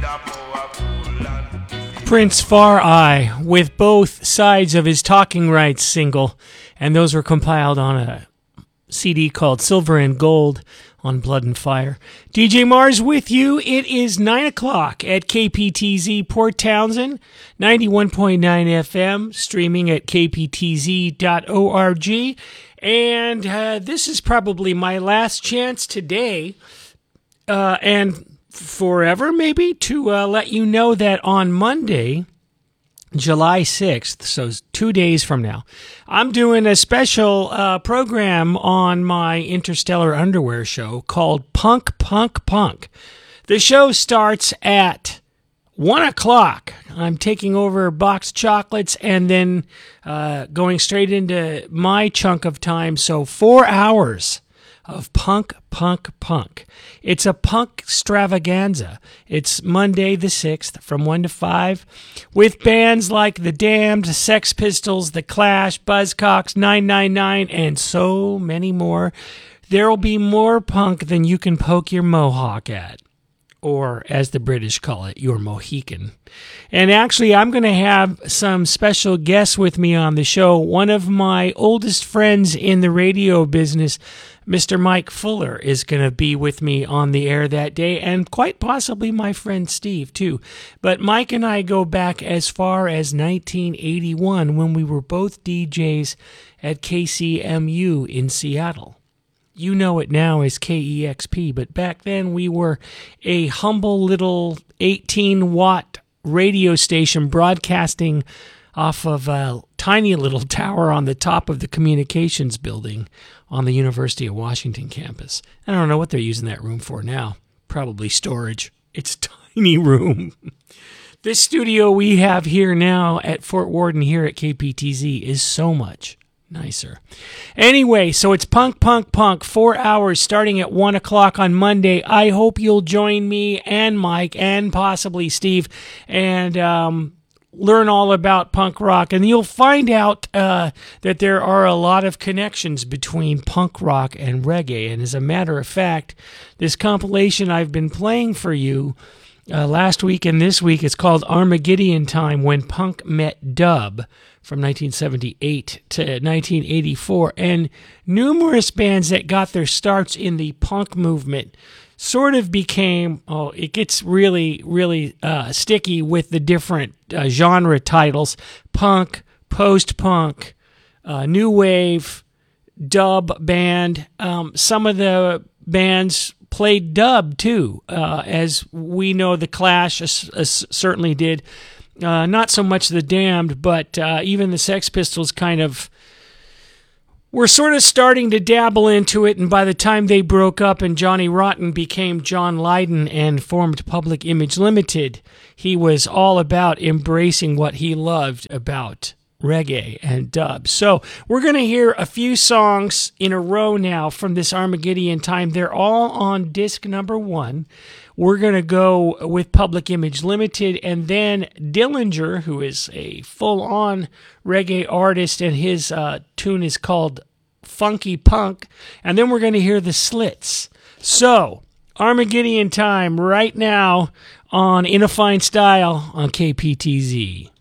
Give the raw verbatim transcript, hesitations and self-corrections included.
Prince Far Eye with both sides of his Talking Rights single, and those were compiled on a C D called Silver and Gold on Blood and Fire. D J Mars with you. It is nine o'clock at K P T Z Port Townsend, ninety-one point nine F M, streaming at k p t z dot org. And uh, this is probably my last chance today, uh, and forever maybe, to uh, let you know that on Monday, July sixth, so two days from now, I'm doing a special uh, program on my Interstellar Underwear show called Punk, Punk, Punk. The show starts at one o'clock. I'm taking over boxed chocolates and then uh, going straight into my chunk of time, so four hours of punk, punk, punk. It's a punk extravaganza. It's Monday the sixth from one to five with bands like The Damned, Sex Pistols, The Clash, Buzzcocks, nine nine nine, and so many more. There will be more punk than you can poke your mohawk at, or as the British call it, your Mohican. And actually, I'm going to have some special guests with me on the show. One of my oldest friends in the radio business, Mister Mike Fuller, is going to be with me on the air that day, and quite possibly my friend Steve, too. But Mike and I go back as far as nineteen eighty-one, when we were both D Js at K C M U in Seattle. You know it now as K E X P, but back then we were a humble little eighteen watt radio station broadcasting off of a tiny little tower on the top of the communications building on the University of Washington campus. I don't know what they're using that room for now. Probably storage. It's a tiny room. This studio we have here now at Fort Worden here at K P T Z is so much nicer. Anyway, so it's Punk, Punk, Punk, four hours starting at one o'clock on Monday. I hope you'll join me and Mike and possibly Steve and um, learn all about punk rock. And you'll find out uh, that there are a lot of connections between punk rock and reggae. And as a matter of fact, this compilation I've been playing for you uh, last week and this week is called Armageddon Time, When Punk Met Dub, from nineteen seventy-eight to nineteen eighty-four, and numerous bands that got their starts in the punk movement sort of became, oh, it gets really, really uh, sticky with the different uh, genre titles: punk, post-punk, uh, new wave, dub band. Um, some of the bands played dub too, uh, as we know the Clash uh, uh, certainly did. Uh, not so much the Damned, but uh, even the Sex Pistols kind of were sort of starting to dabble into it, and by the time they broke up and Johnny Rotten became John Lydon and formed Public Image Limited, he was all about embracing what he loved about reggae and dub. So we're going to hear a few songs in a row now from this Armageddon Time. They're all on disc number one. We're going to go with Public Image Limited, and then Dillinger, who is a full-on reggae artist, and his uh, tune is called Funky Punk, and then we're going to hear the Slits. So, Armageddon Time right now on In a Fine Style on K P T Z.